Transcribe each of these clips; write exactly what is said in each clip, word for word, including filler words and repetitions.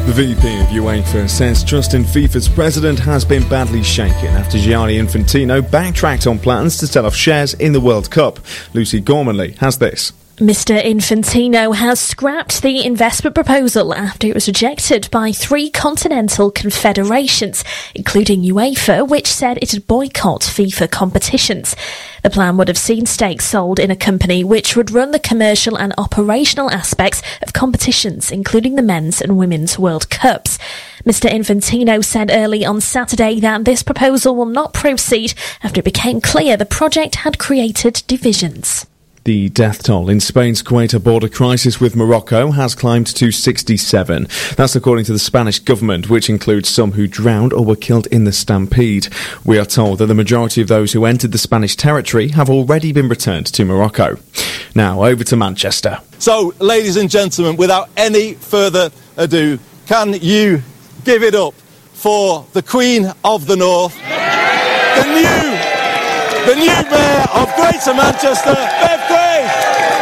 The V P of UEFA says trust in FIFA's president has been badly shaken after Gianni Infantino backtracked on plans to sell off shares in the World Cup. Lucy Gormanley has this. Mister Infantino has scrapped the investment proposal after it was rejected by three continental confederations, including UEFA, which said it would boycott FIFA competitions. The plan would have seen stakes sold in a company which would run the commercial and operational aspects of competitions, including the men's and women's World Cups. Mister Infantino said early on Saturday that this proposal will not proceed after it became clear the project had created divisions. The death toll in Spain's Ceuta border crisis with Morocco has climbed to sixty-seven. That's according to the Spanish government, which includes some who drowned or were killed in the stampede. We are told that the majority of those who entered the Spanish territory have already been returned to Morocco. Now, over to Manchester. So, ladies and gentlemen, without any further ado, can you give it up for the Queen of the North, the new... The new Mayor of Greater Manchester, Bev Craig.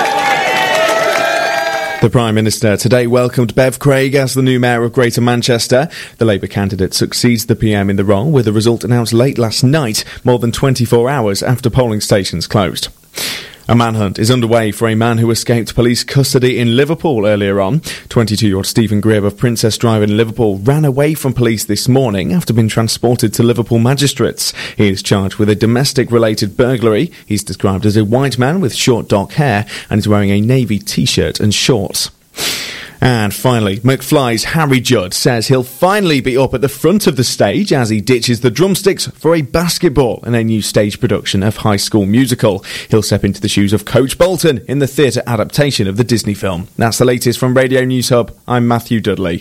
The Prime Minister today welcomed Bev Craig as the new Mayor of Greater Manchester. The Labour candidate succeeds the P M in the role, with the result announced late last night, more than twenty-four hours after polling stations closed. A manhunt is underway for a man who escaped police custody in Liverpool earlier on. twenty-two-year-old Stephen Gribb of Princess Drive in Liverpool ran away from police this morning after being transported to Liverpool magistrates. He is charged with a domestic-related burglary. He's described as a white man with short dark hair and is wearing a navy t-shirt and shorts. And finally, McFly's Harry Judd says he'll finally be up at the front of the stage as he ditches the drumsticks for a basketball in a new stage production of High School Musical. He'll step into the shoes of Coach Bolton in the theatre adaptation of the Disney film. That's the latest from Radio News Hub. I'm Matthew Dudley.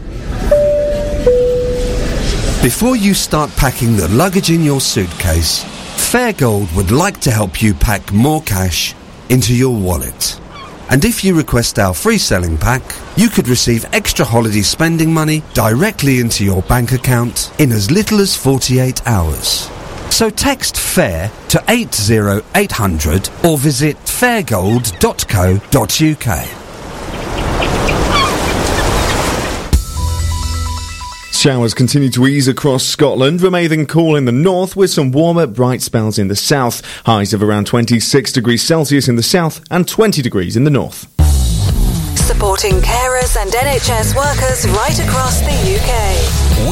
Before you start packing the luggage in your suitcase, Fairgold would like to help you pack more cash into your wallet. And if you request our free selling pack, you could receive extra holiday spending money directly into your bank account in as little as forty-eight hours. So text FAIR to eight zero eight hundred or visit fairgold dot co dot uk. Showers continue to ease across Scotland, remaining cool in the north with some warmer, bright spells in the south. Highs of around twenty-six degrees Celsius in the south and twenty degrees in the north. Supporting carers and N H S workers right across the U K.